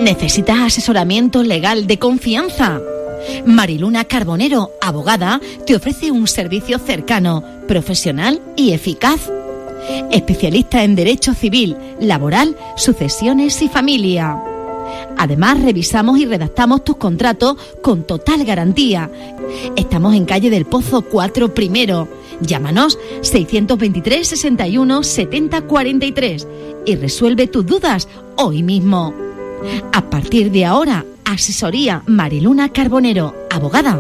¿Necesitas asesoramiento legal de confianza? Mariluna Carbonero, abogada, te ofrece un servicio cercano, profesional y eficaz. Especialista en Derecho Civil, Laboral, Sucesiones y Familia. Además, revisamos y redactamos tus contratos con total garantía. Estamos en calle del Pozo 4 Primero. Llámanos 623 61 70 43 y resuelve tus dudas hoy mismo. A partir de ahora, asesoría Mariluna Carbonero, abogada.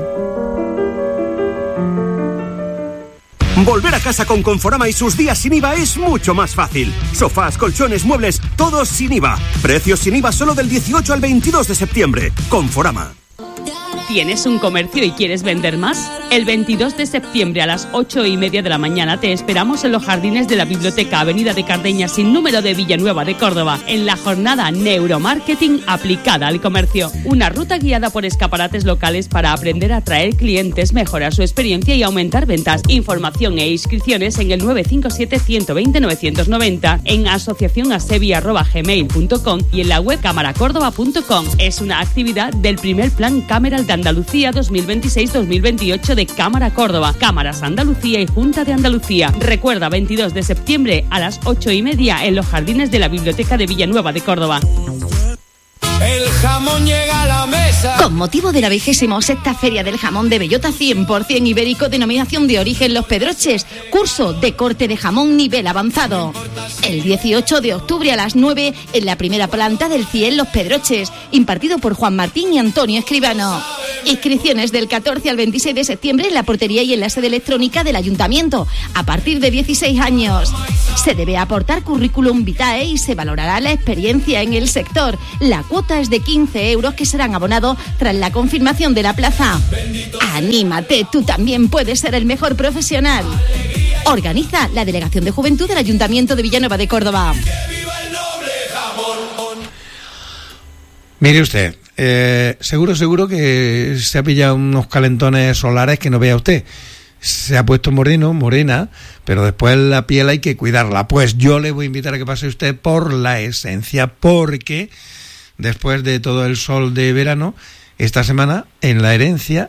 Volver a casa con Conforama y sus días sin IVA es mucho más fácil. Sofás, colchones, muebles, todos sin IVA. Precios sin IVA solo del 18 al 22 de septiembre. Conforama. ¿Tienes un comercio y quieres vender más? El 22 de septiembre a las 8:30 de la mañana te esperamos en los jardines de la Biblioteca Avenida de Cardeña sin número de Villanueva de Córdoba, en la jornada Neuromarketing aplicada al comercio. Una ruta guiada por escaparates locales para aprender a atraer clientes, mejorar su experiencia y aumentar ventas. Información e inscripciones en el 957 120 990, en asociacionasevi@gmail.com y en la web camaracórdoba.com. Es una actividad del primer plan Cameral de Andalucía 2026-2028 de Cámara Córdoba, Cámaras Andalucía y Junta de Andalucía. Recuerda, 22 de septiembre a las 8:30 en los jardines de la Biblioteca de Villanueva de Córdoba. El jamón llega a la mesa. Con motivo de la 26ª Feria del Jamón de Bellota 100% ibérico, denominación de origen Los Pedroches, curso de corte de jamón nivel avanzado. El 18 de octubre a las 9 en la primera planta del CIEL Los Pedroches, impartido por Juan Martín y Antonio Escribano. Inscripciones del 14 al 26 de septiembre en la portería y en la sede electrónica del Ayuntamiento, a partir de 16 años. Se debe aportar currículum vitae y se valorará la experiencia en el sector. La cuota es de 15 euros que serán abonados tras la confirmación de la plaza. ¡Anímate! Tú también puedes ser el mejor profesional. Organiza la Delegación de Juventud del Ayuntamiento de Villanueva de Córdoba. Mire usted, seguro que se ha pillado unos calentones solares que no vea usted. Se ha puesto morena, pero después la piel hay que cuidarla. Pues yo le voy a invitar a que pase usted por La Esencia, porque después de todo el sol de verano, esta semana en La Esencia,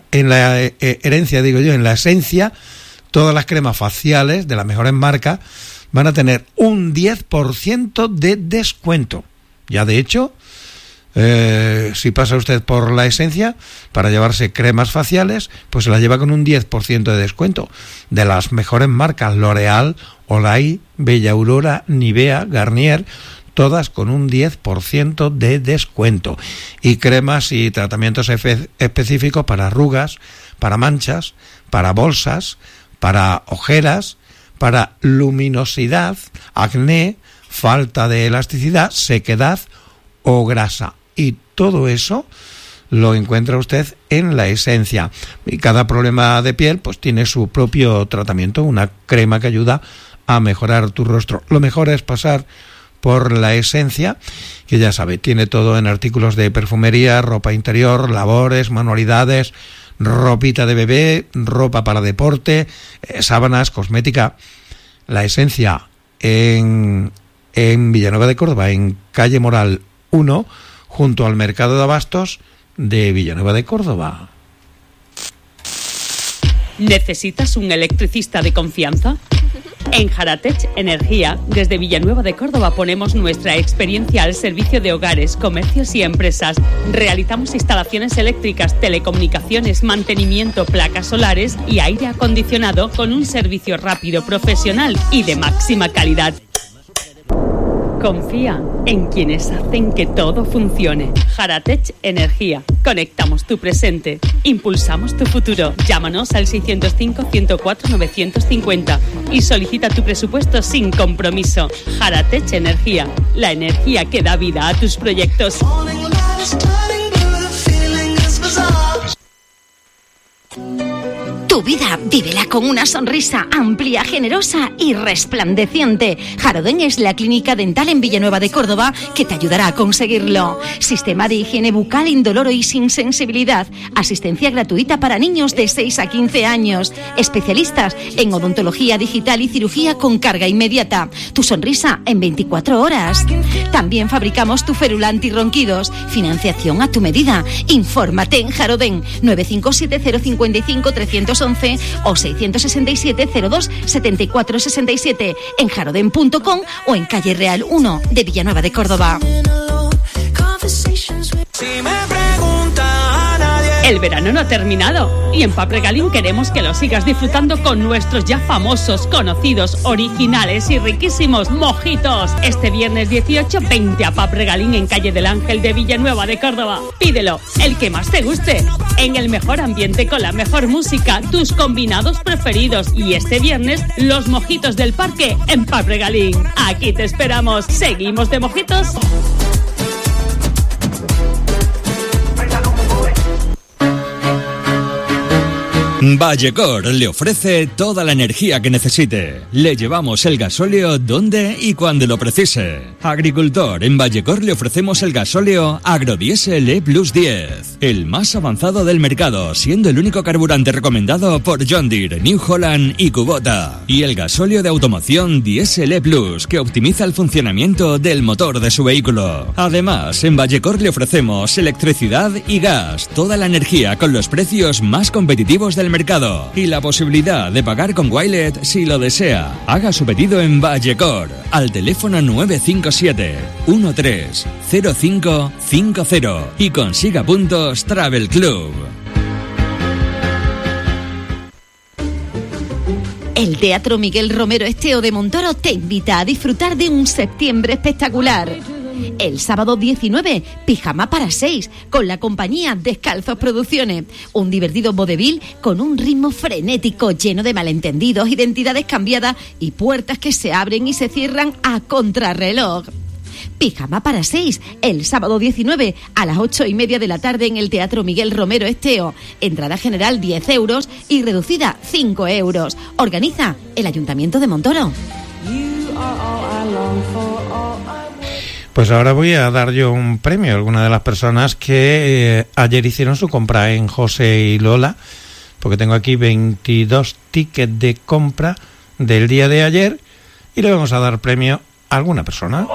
todas las cremas faciales de las mejores marcas van a tener un 10% de descuento. Ya de hecho, si pasa usted por La Esencia para llevarse cremas faciales, pues se las lleva con un 10% de descuento de las mejores marcas: L'Oréal, Olay, Bella Aurora, Nivea, Garnier, todas con un 10% de descuento. Y cremas y tratamientos específicos para arrugas, para manchas, para bolsas, para ojeras, para luminosidad, acné, falta de elasticidad, sequedad o grasa. Y todo eso lo encuentra usted en La Esencia. Y cada problema de piel pues tiene su propio tratamiento, una crema que ayuda a mejorar tu rostro. Lo mejor es pasar por La Esencia, que ya sabe, tiene todo en artículos de perfumería, ropa interior, labores, manualidades, ropita de bebé, ropa para deporte, sábanas, cosmética. La Esencia en Villanueva de Córdoba, en calle Moral 1, junto al Mercado de Abastos de Villanueva de Córdoba. ¿Necesitas un electricista de confianza? En Jaratech Energía, desde Villanueva de Córdoba, ponemos nuestra experiencia al servicio de hogares, comercios y empresas. Realizamos instalaciones eléctricas, telecomunicaciones, mantenimiento, placas solares y aire acondicionado con un servicio rápido, profesional y de máxima calidad. Confía en quienes hacen que todo funcione. Jaratech Energía. Conectamos tu presente. Impulsamos tu futuro. Llámanos al 605 104 950 y solicita tu presupuesto sin compromiso. Jaratech Energía. La energía que da vida a tus proyectos. Tu vida, vívela con una sonrisa amplia, generosa y resplandeciente. Jarodén es la clínica dental en Villanueva de Córdoba que te ayudará a conseguirlo. Sistema de higiene bucal indoloro y sin sensibilidad. Asistencia gratuita para niños de 6 a 15 años. Especialistas en odontología digital y cirugía con carga inmediata. Tu sonrisa en 24 horas. También fabricamos tu férula antirronquidos. Financiación a tu medida. Infórmate en Jarodén 957-055-311 o 667-02-7467 en jarodén.com o en calle Real 1 de Villanueva de Córdoba. El verano no ha terminado y en Pub Regalín queremos que lo sigas disfrutando con nuestros ya famosos, conocidos, originales y riquísimos mojitos. Este viernes 18, 20 a Pub Regalín en calle del Ángel de Villanueva de Córdoba. Pídelo, el que más te guste, en el mejor ambiente con la mejor música, tus combinados preferidos y este viernes los mojitos del parque en Pub Regalín. Aquí te esperamos. ¿Seguimos de mojitos? Vallecor le ofrece toda la energía que necesite. Le llevamos el gasóleo donde y cuando lo precise. Agricultor, en Vallecor le ofrecemos el gasóleo Agrodiesel E Plus 10, el más avanzado del mercado, siendo el único carburante recomendado por John Deere, New Holland y Kubota. Y el gasóleo de automoción Diesel E Plus, que optimiza el funcionamiento del motor de su vehículo. Además, en Vallecor le ofrecemos electricidad y gas, toda la energía con los precios más competitivos del mercado y la posibilidad de pagar con Wilet si lo desea. Haga su pedido en Vallecor al teléfono 957-130550 y consiga puntos Travel Club. El Teatro Miguel Romero Esteo de Montoro te invita a disfrutar de un septiembre espectacular. El sábado 19, Pijama para 6, con la compañía Descalzos Producciones. Un divertido vodevil con un ritmo frenético, lleno de malentendidos, identidades cambiadas y puertas que se abren y se cierran a contrarreloj. Pijama para 6, el sábado 19 a las 8:30 de la tarde en el Teatro Miguel Romero Esteo. Entrada general 10 euros y reducida 5 euros. Organiza el Ayuntamiento de Montoro. Pues ahora voy a dar yo un premio a alguna de las personas que ayer hicieron su compra en José y Lola, porque tengo aquí 22 tickets de compra del día de ayer y le vamos a dar premio a alguna persona.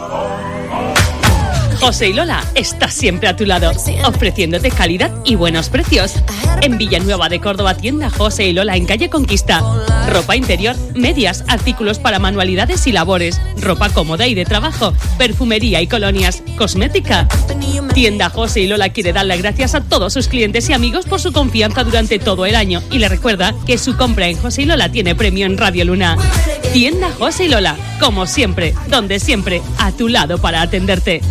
José y Lola está siempre a tu lado, ofreciéndote calidad y buenos precios. En Villanueva de Córdoba, tienda José y Lola en calle Conquista. Ropa interior, medias, artículos para manualidades y labores, ropa cómoda y de trabajo, perfumería y colonias, cosmética. Tienda José y Lola quiere dar las gracias a todos sus clientes y amigos por su confianza durante todo el año y le recuerda que su compra en José y Lola tiene premio en Radio Luna. Tienda José y Lola, como siempre, donde siempre, a tu lado para atenderte.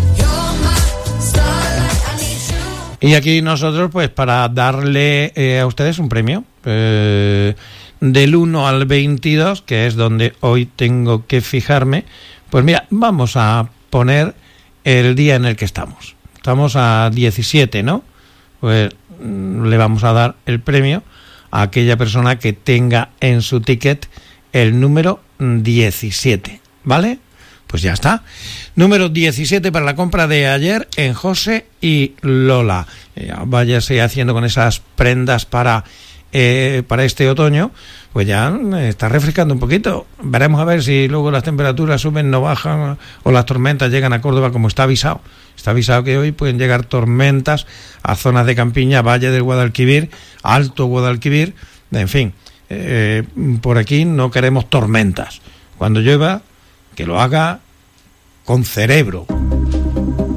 Y aquí nosotros, pues para darle a ustedes un premio del 1 al 22, que es donde hoy tengo que fijarme, pues mira, vamos a poner el día en el que estamos. Estamos a 17, ¿no? Pues le vamos a dar el premio a aquella persona que tenga en su ticket el número 17, ¿vale? Pues ya está. Número 17 para la compra de ayer en José y Lola. Váyase haciendo con esas prendas para este otoño, pues ya está refrescando un poquito. Veremos a ver si luego las temperaturas suben, no bajan, o las tormentas llegan a Córdoba como está avisado. Está avisado que hoy pueden llegar tormentas a zonas de Campiña, Valle del Guadalquivir, Alto Guadalquivir, en fin. Por aquí no queremos tormentas. Cuando llueva, que lo haga con cerebro.